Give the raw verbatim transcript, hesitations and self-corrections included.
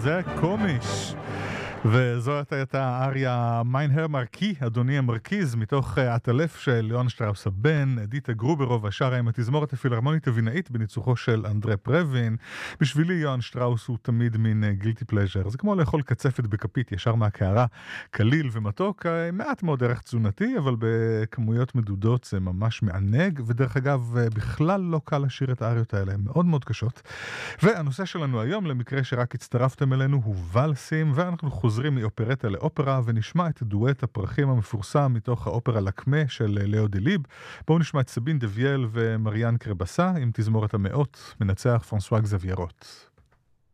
זה קומיש. וזאת הייתה אריה מיינהר מרקי, אדוני המרכיז, מתוך עטלף של יוהאן שטראוס הבן, אדיטה גרוברוב, השרה עם התזמורת הפילהרמונית הווינאית בניצוחו של אנדרה פרווין. בשבילי יוהאן שטראוס הוא תמיד מין גילטי פלז'ר. זה כמו לאכול קצפת בכפית ישר מהקערה, קליל ומתוק, מעט מאוד ערך תזונתי, אבל בכמויות מדודות זה ממש מענג, ודרך אגב, בכלל לא קל לשיר את האריות האלה, הן מאוד מאוד קשות. והנושא שלנו היום, למקרה שרק הצטרפתם אלינו, הוא ולסים, ואנחנו חוזרים מאופרטה לאופרה, ונשמע את דואט הפרחים המפורסם מתוך האופרה לקמה של לאו דליב. בואו נשמע את סבין דוויאל ומריאן קרבסה עם תזמורת המאות, מנצח פרנסואה גזביירוט.